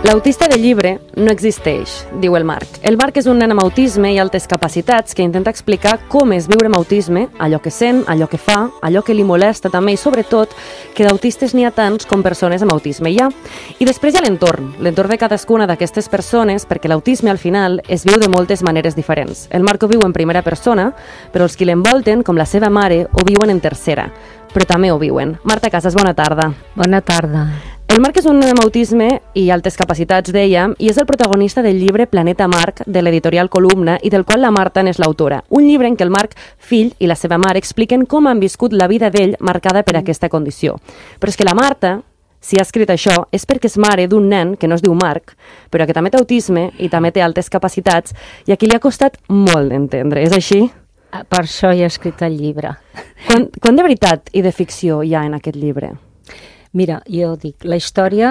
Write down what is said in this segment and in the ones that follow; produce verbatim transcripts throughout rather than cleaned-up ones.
L'autista del llibre no existeix, diu el Marc. El Marc és un nen amb autisme i altes capacitats que intenta explicar com és viure amb autisme, allò que sent, allò que fa, allò que li molesta també i sobretot que d'autistes n'hi ha tants com persones amb autisme hi ha. I després hi ha l'entorn, l'entorn de cadascuna d'aquestes persones, perquè l'autisme al final es viu de moltes maneres diferents. El Marc ho viu en primera persona, però els qui l'envolten, com la seva mare, ho viuen en tercera, però també ho viuen. Marta Casas, bona tarda. Bona tarda. El Marc és un nen amb autisme i altes capacitats, dèiem, i és el protagonista del llibre Planeta Marc, de l'editorial Columna, i del qual la Marta n'és l'autora. Un llibre en què el Marc, fill, i la seva mare expliquen com han viscut la vida d'ell marcada per aquesta condició. Però és que la Marta, si ha escrit això, és perquè és mare d'un nen que no es diu Marc, però que també té autisme i també té altes capacitats, i a qui li ha costat molt d'entendre. És així? Per això he escrit el llibre. Quant, quant de veritat i de ficció hi ha en aquest llibre? Mira, jo dic, la història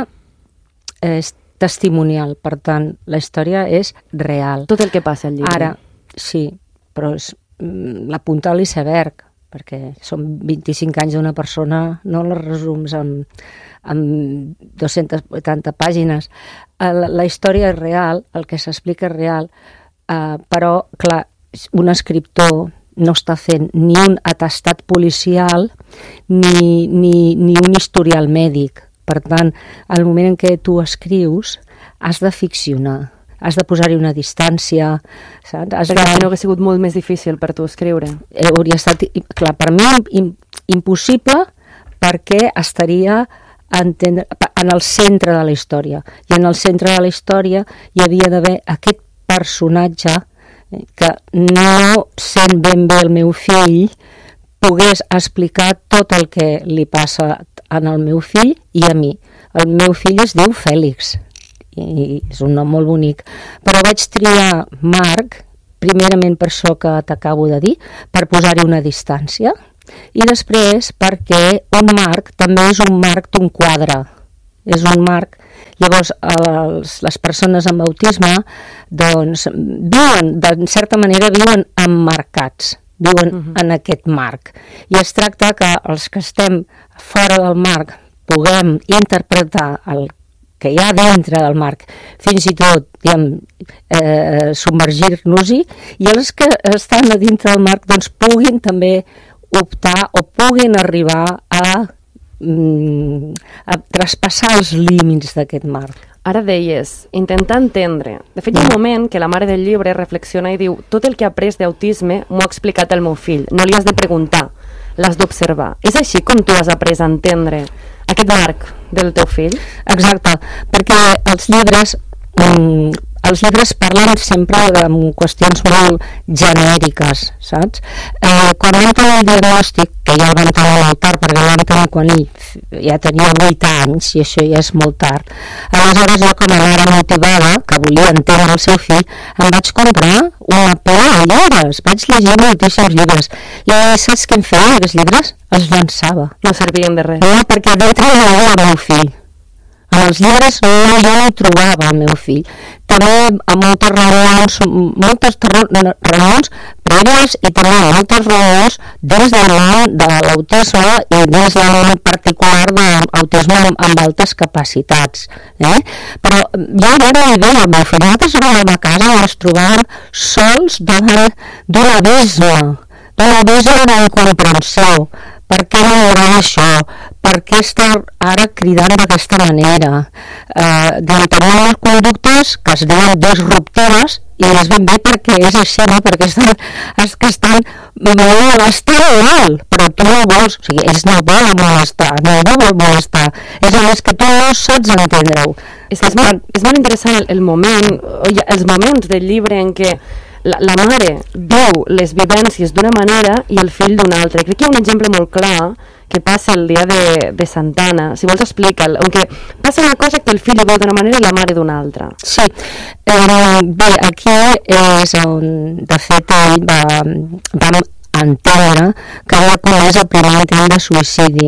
és testimonial, per tant, la història és real. Tot el que passa al llibre. Ara, sí, però és la punta de l'iceberg, perquè són vint-i-cinc anys d'una persona, no les resums amb, amb dues-centes vuitanta pàgines. La, la història és real, el que s'explica és real, eh, però, clar, un escriptor no està fent ni un atestat policial ni, ni, ni un historial mèdic. Per tant, al moment en què tu escrius, has de ficcionar, has de posar-hi una distància, saps? Has Perquè de... no hauria sigut molt més difícil per tu escriure. Eh, hauria estat, clar, per mi im, impossible, perquè estaria entendre, en el centre de la història. I en el centre de la història hi havia d'haver aquest personatge que no sent ben bé el meu fill pogués explicar tot el que li passa en el meu fill i a mi. El meu fill es diu Fèlix i és un nom molt bonic, però vaig triar Marc primerament per això que t'acabo de dir, per posar-hi una distància, i després perquè un Marc també és un marc d'un quadre, és un marc. Llavors, els, les persones amb autisme, doncs, viuen, de certa manera, viuen emmarcats, viuen uh-huh. en aquest marc. I es tracta que els que estem fora del marc puguem interpretar el que hi ha dintre del marc, fins i tot, diguem, eh, submergir-nos-hi, i els que estan a dintre del marc, doncs, puguin també optar o puguin arribar a a traspassar els límits d'aquest marc. Ara deies, intentar entendre. De fet, hi ha un moment que la mare del llibre reflexiona i diu tot el que ha après d'autisme m'ho ha explicat el meu fill. No li has de preguntar, l'has d'observar. És així com tu has après a entendre aquest marc del teu fill? Exacte, perquè els llibres... Mm, els llibres parlen sempre de qüestions molt genèriques, saps? Eh, quan vam tenir el diagnòstic, que ja el vam tenir molt tard, perquè el vam tenir quan ell ja tenia vuit anys, i això ja és molt tard, aleshores jo, com a mare motivada, que volia entendre el seu fill, em vaig comprar una pila de llibres, vaig llegir moltíssims llibres, i saps què em feia aquests llibres? Els llançava. No servien de res. No, perquè dintre hi havia el meu fill. En els llibres no, jo no trobava el meu fill. També amb moltes reunions, moltes reunions prèvies i també moltes reunions dins del món de l'autisme i dins del món particular de l'autisme amb altes capacitats. Eh? Però jo ja no hi veia el meu fill. Nosaltres anàvem a casa i ens trobàvem sols davant d'un abisme, d'un abisme d'incomprensió. Per què no m'agrada això? Per què està ara cridant d'aquesta manera? Eh, doncs tenim unes conductes que es diuen disruptives i és ben bé perquè és així, no? Perquè estan, és que estan molestant molt, però tu no vols, o sigui, ells no volen molestar, no vol molestar, és a més que tu no saps entendre-ho. És que és molt, és molt interessant el, el moment, els moments del llibre en què La, la mare veu les vivències d'una manera i el fill d'una altra. Crec que hi ha un exemple molt clar que passa el dia de, de Santana. Si vols explica'l. On que passa una cosa que el fill ho veu d'una manera i la mare d'una altra. Sí. Eh, bé, aquí és on, de fet, ell va, vam entendre que havia comès el primer intent de suïcidi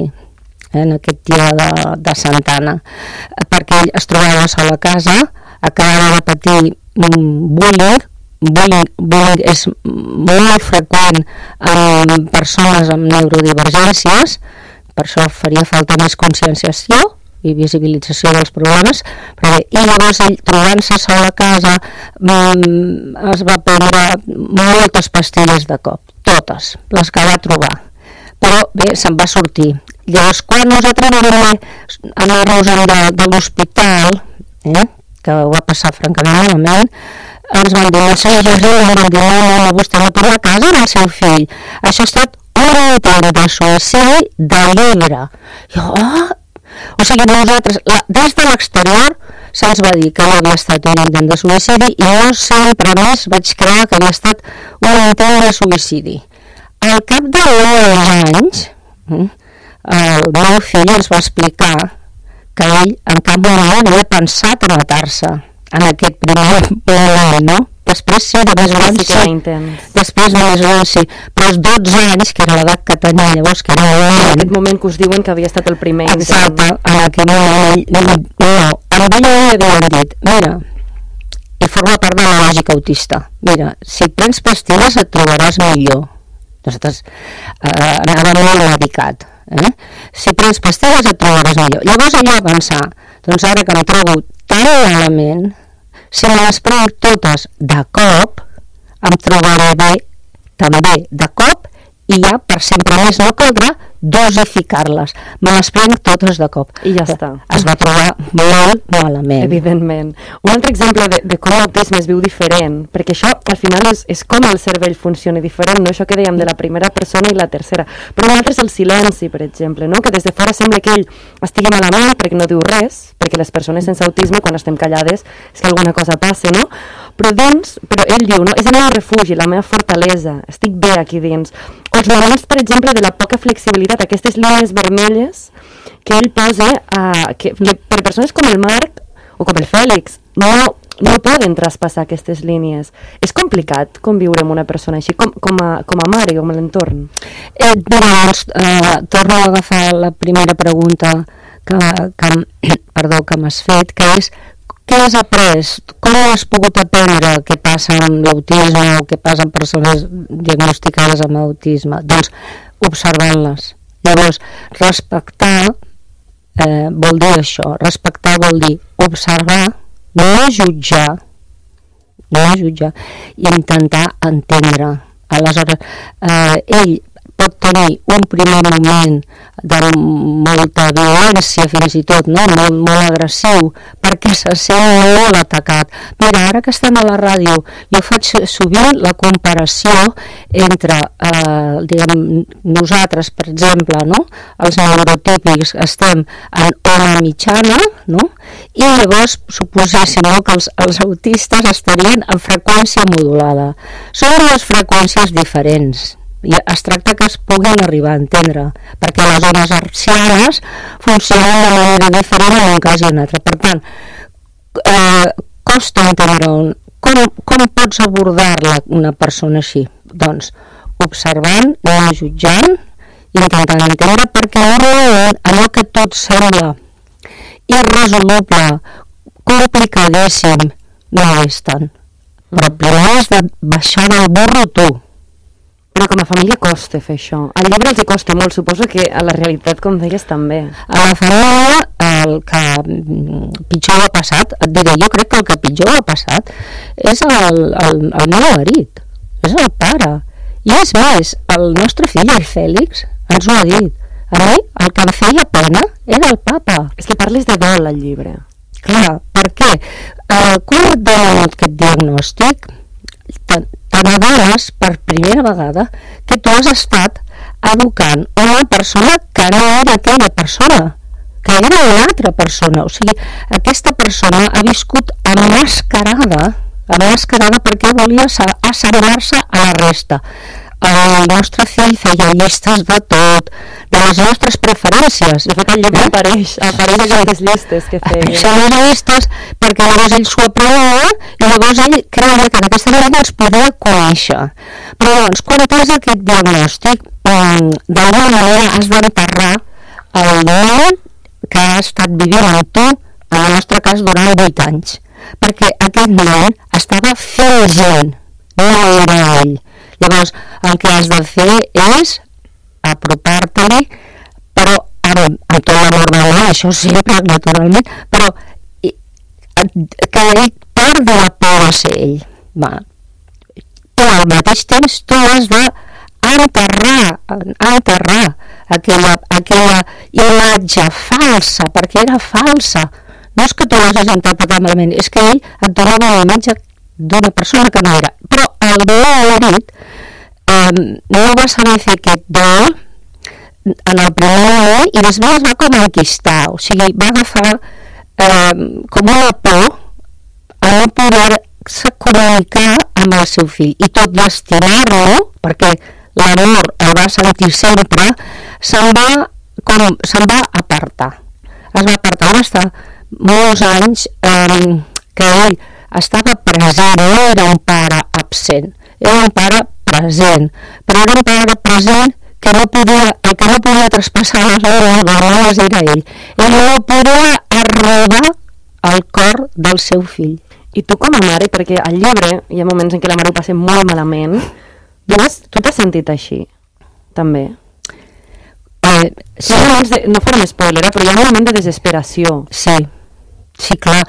en aquest dia de, de Santana. Perquè ell es trobava sol a casa, acabava de patir un bullying. Bullying, bullying és molt freqüent en persones amb neurodivergències, per això faria falta més conscienciació i visibilització dels problemes, però bé, i llavors ell, trobant-se sol a casa, mm, es va prendre moltes pastilles de cop, totes, les que va trobar, però bé, se'n va sortir. Llavors, quan nosaltres vam anar-nos de, de l'hospital, eh, que ho va passar francament malament, ens van dir, ens van dir, no, no, vostè no torna a casa amb el seu fill. Això ha estat un intent de suïcidi de llibre. Jo, oh! O sigui, nosaltres, la, des de l'exterior, se'ns va dir que no havia estat un intent de suïcidi i jo sempre més vaig creure que havia estat un intent de suïcidi. Al cap de nou anys, el meu fill ens va explicar que ell en cap moment havia pensat a matar-se en aquest primer moment, no? Després sí, de més gran sí, després de més gran sí, però els dotze anys, que era l'edat que tenia llavors, que era en aquest moment que us diuen que havia estat el primer. Exacte, en aquell moment no, amb ell li havien dit, mira, i forma part de la lògica autista, mira, si prens pastilles et trobaràs millor. Nosaltres eh, anàvem molt medicat, eh? Si prens pastilles et trobaràs millor. Llavors ella va pensar, doncs ara que em trobo tan malament, si me les prenc totes de cop, em trobaré bé també de cop i ja per sempre més no caldrà dosificar-les. Me les prenc totes de cop. I ja està. Es va trobar molt malament. Evidentment. Un altre exemple de, de com l'autisme es viu diferent, perquè això al final és, és com el cervell funciona diferent, no? Això que dèiem de la primera persona i la tercera. Però un altre és el silenci, per exemple, no? Que des de fora sembla que ell estigui malament perquè no diu res, perquè les persones sense autisme, quan estem callades, és que alguna cosa passa, no? Però dins, però ell diu, no? És el meu refugi, la meva fortalesa, estic bé aquí dins. O els moments, per exemple, de la poca flexibilitat, aquestes línies vermelles que ell posa, uh, que, que per persones com el Marc o com el Fèlix no, no poden traspassar aquestes línies. És complicat conviure amb una persona així, com, com, a, com a mare o com a l'entorn? Eh, doncs, eh, torno a agafar la primera pregunta que, que, perdó, que m'has fet, que és què has après? Com has pogut aprendre què passa amb l'autisme o què passa amb persones diagnosticades amb autisme? Doncs observant-les. Llavors, respectar eh, vol dir això. Respectar vol dir observar, no jutjar, no jutjar, i intentar entendre. Aleshores, eh, ell pot tenir un primer moment de molta violència, fins i tot, no? molt, molt agressiu, perquè se sent molt atacat. Mira, ara que estem a la ràdio, jo faig sovint la comparació entre, eh, diguem, nosaltres, per exemple, no? Els neurotípics estem en ona mitjana, no? I llavors suposéssim, no? que els, els autistes estarien en freqüència modulada. Són dues freqüències diferents. I es tracta que es puguin arribar a entendre, perquè les ones hertzianes funcionen de manera diferent en un cas i en un altre. Per tant, eh, costa entendre un, com, com pots abordar-la una persona així? Doncs observant, no jutjant, intentant entendre, perquè normalment allò que tot sembla irresoluble, complicadíssim, no és tant. Però primer has de baixar del burro tu. Però com a família costa fer això. Al llibre els hi costa molt, suposo que a la realitat, com deies, també. A la família, el que pitjor ha passat, et diré, jo crec que el que pitjor ha passat és el, el, el meu marit, és el pare. I és més, el nostre fill, el Fèlix, ens ho ha dit. A mi, el que em feia pena era el papa. És que parles de dol al llibre. Clar, per què? Eh, quan et donen aquest diagnòstic, t'adones per primera vegada que tu has estat educant una persona que no era aquella persona, que era una altra persona. O sigui, aquesta persona ha viscut emmascarada, emmascarada perquè volia assemblar-se a la resta. El nostre fill feia llistes de tot, de les nostres preferències. De fet, el llibre apareix, apareix aquestes llistes que feia. Apareixen les llistes perquè llavors ell s'ho aprovava i llavors ell creia que en aquesta manera ens podia conèixer. Però doncs, quan tens aquest diagnòstic, d'alguna manera has d'enterrar el nen que ha estat vivint amb tu, en el nostre cas, durant vuit anys. Perquè aquest nen estava fingint, no era ell. Llavors, el que has de fer és apropar-te-li, però amb amb, amb tot l'amor del món, això sempre, naturalment, però i, que ell part de la por de ser ell. Va. I al mateix temps tu has de enterrar, enterrar aquella, aquella imatge falsa, perquè era falsa. No és que tu l'hagis interpretat malament, és que ell et donava una imatge d'una persona que no era. Però el Berit eh, no va saber fer aquest dol en el primer moment i després va com enquistar, o sigui, va agafar eh, com una por a no poder-se comunicar amb el seu fill i tot d'estimar-lo, perquè l'amor el va sentir sempre, se'n va, com, se'n va apartar. Es va apartar, va estar molts anys eh, que ell estava present, no era un pare absent, era un pare present, però era un pare present que no podia, el que no podia traspassar les hores vermelles era ell. Ell no podia arribar al cor del seu fill. I tu com a mare, perquè al llibre hi ha moments en què la mare ho passa molt malament, tu t'has sentit així, també? Eh, sí. No, de, no farem spoiler, eh, però hi ha un moment de desesperació. Sí, sí, clar.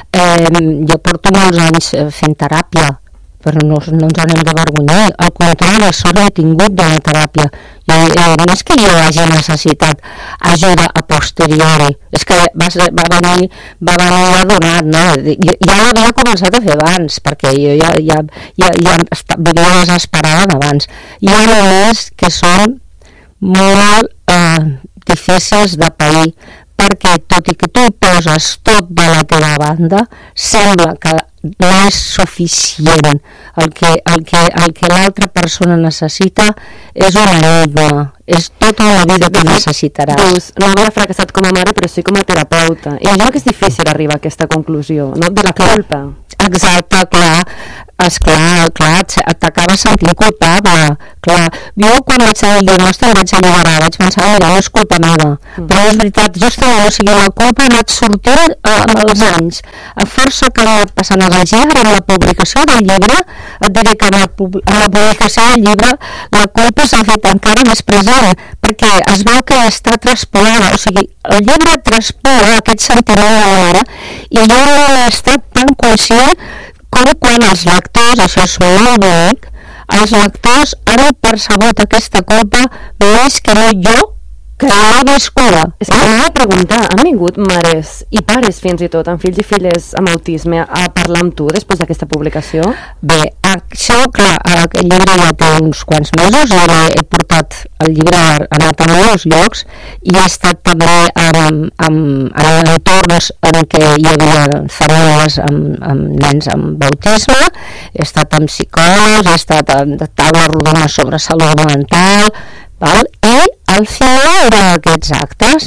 Eh, jo porto molts anys fent teràpia, però no, no ens anem de vergonyir. Al contrari, la sort he tingut de la teràpia. Jo, eh, no és que jo hagi necessitat ajuda a posteriori, és que va, va venir, va venir ja donat, no? Jo, ja l'havia començat a fer abans, perquè jo ja, ja, ja, ja vivia desesperada d'abans. Hi ha moments que són molt eh, difícils de pair, perquè tot i que tu poses tot de la teva banda, sembla que no és suficient. El que, el que, el que l'altra persona necessita és una enigma, és tota la vida que necessitaràs. Doncs no havia fracassat com a mare, però sí com a terapeuta. I jo crec que és difícil arribar a aquesta conclusió, no? De la culpa. Exacte, clar, esclar, clar, t'acabes sentint culpable, clar. Jo quan vaig a dir nostre vaig alliberar, vaig pensar, mira, no és culpa meva, mm. però és veritat, justament, o sigui, la culpa ha anat sortint eh, amb els anys, a força que ha anat passant els anys, i ara amb la publicació del llibre, et diré que amb la, amb la publicació del llibre la culpa s'ha fet encara més present, perquè es veu que està traspolada, o sigui, el llibre traspola aquest sentiment de la mare, i jo no he estat tan conscient com quan els lectors, això és molt bonic, els lectors han percebut aquesta culpa més que no jo, que no l'he viscuda. És que m'ha de preguntar, han vingut mares i pares fins i tot, amb fills i filles amb autisme, a parlar amb tu després d'aquesta publicació? Bé, això, clar, aquest llibre ja té uns quants mesos, jo he portat el llibre, ha anat a molts llocs, i he estat també en, en, en entorns en què hi havia famílies amb, amb nens amb autisme, he estat amb psicòlegs, he estat en taules rodones sobre salut mental, val? I al final d'aquests actes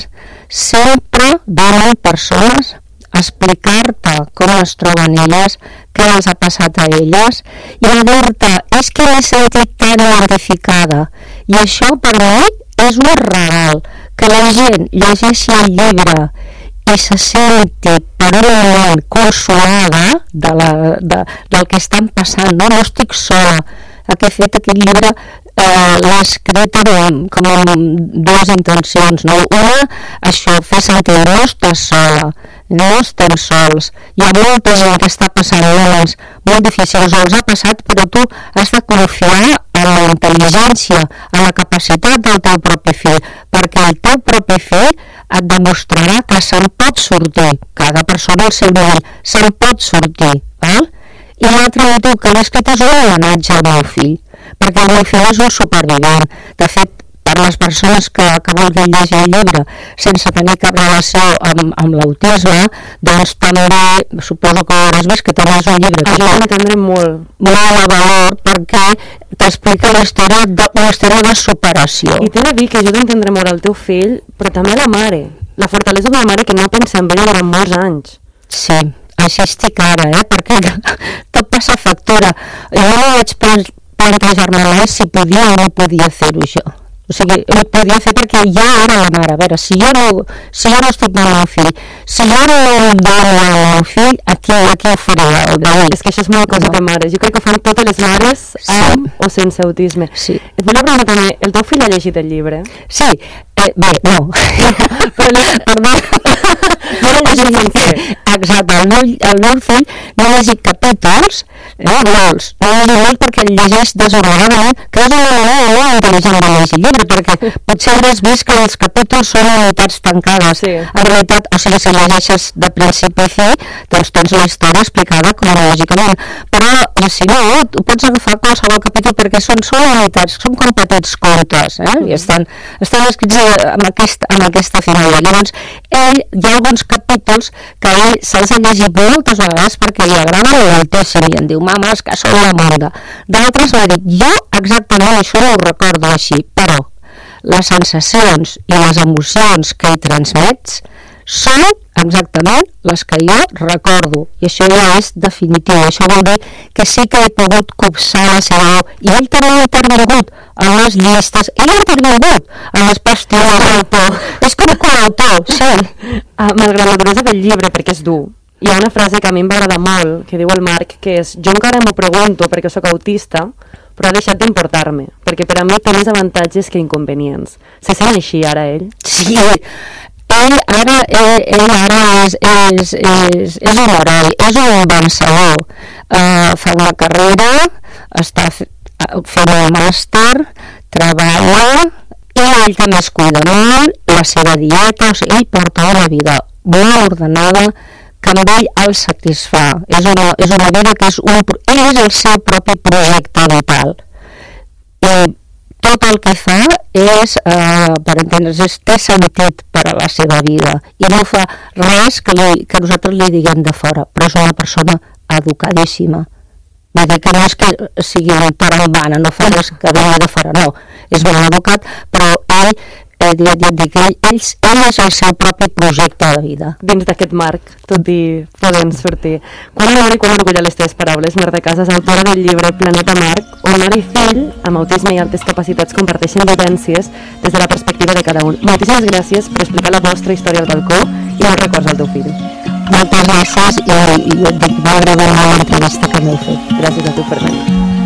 sempre venen persones a explicar-te com es troben elles, què els ha passat a elles, i a dir-te, és que m'he sentit tan identificada, i això per mi és un regal, que la gent llegeixi el llibre i se senti per un moment consolada de la, de, del que estan passant, no, no estic sola. El que he fet aquest llibre eh, l'he escrit amb, com amb dues intencions, no? Una, això, fer sentir no estàs sola, no estem sols, hi ha molta gent que està passant moments molt difícils, els ha passat, però tu has de confiar en la intel·ligència, en la capacitat del teu propi fill, perquè el teu propi fill et demostrarà que se'n pot sortir, cada persona al seu nivell, se'n pot sortir, val? I l'altre motiu que l'he escrit és un homenatge al meu fill, perquè el meu fill és un supervivent. De fet, per les persones que, que vulguin llegir el llibre sense tenir cap relació amb, amb l'autisme, doncs també, suposo que ho hauràs vist, que també és un llibre que jo m'entendré molt, molt de valor, perquè t'explica la història de, una història de superació. I t'he de dir que jo d'entendre molt el teu fill, però també la mare, la fortalesa d'una mare que no pensa en ella durant molts anys. Sí, així estic ara, eh? Perquè tot passa factura. Jo no vaig plantejar-me mai si podia o no podia fer-ho jo. O sigui, ho podia fer perquè ja era la mare. A veure, si jo no, si jo no estic amb el meu fill, si jo no em dono al meu fill, aquí, aquí ho faria. És que això és molt cosa de mares. Jo crec que ho fan totes les mares amb sí. o sense autisme. Sí. Et volia preguntar també, el teu fill ha llegit el llibre? Sí, Eh, bé, no. Però, perdó. No he llegit, exacte, el meu, el meu fill no ha llegit capítols, eh, molts, no ha llegit molts perquè el llegeix desordenadament, que és una manera molt intel·ligent de llegir llibre, perquè potser hauràs vist que els capítols són unitats tancades. Sí. En realitat, o sigui, si llegeixes de principi a fi, doncs tens la història explicada cronològicament. Però, si no, tu pots agafar qualsevol capítol perquè són, són unitats, són com petits contes, eh? I estan, estan escrits amb, aquest, amb aquesta finalitat. Llavors, ell, hi ha alguns capítols que ell se'ls ha llegit moltes vegades perquè li agrada moltíssim i em diu, mama, és que són la monda. D'altres m'ha dit, jo exactament això no ho recordo així, però les sensacions i les emocions que hi transmets són exactament les que jo recordo, i això ja és definitiu. Això vol dir que sí que he pogut copsar la seva veu, i ell també ha intervingut en les llistes, ell ha intervingut en les pastilles d'autor, és com coautor, sí. Ah, malgrat la duresa del llibre, perquè és dur, hi ha una frase que a mi em va agradar molt, que diu el Marc, que és, jo encara m'ho pregunto perquè sóc autista, però ha deixat d'importar-me, perquè per a mi té més avantatges que inconvenients. Se sent així ara ell? Sí, ell ara, ell, ell ara és, és, és, és un heroi, és un vencedor. Uh, fa una carrera, està fent un màster, treballa, i ell també es cuida molt, la seva dieta, o sigui, ell porta una vida molt ordenada, que amb ell el satisfà. És una, és una vida que és un... Ell és el seu propi projecte vital. I tot el que fa és, eh, per entendre's, és, té sentit per a la seva vida i no fa res que, li, que nosaltres li diguem de fora, però és una persona educadíssima. Vull dir que no és que sigui un tarambana, no fa res que vingui de fora, no, és molt educat, però ell, eh, ja et dic, ell, ell, ell és el seu propi projecte de vida. Dins d'aquest marc, tot i podent sortir. Quan honor i quan orgull a les teves paraules, Marta Casas, autora del llibre Planeta Marc, on mare i fill, amb autisme i altres capacitats, comparteixen vivències des de la perspectiva de cada un. Moltíssimes gràcies per explicar la vostra història al balcó i molts records al teu fill. Moltes gràcies i, i et dic, m'ha agradat molt l'entrevista que m'heu fet. Gràcies a tu per venir.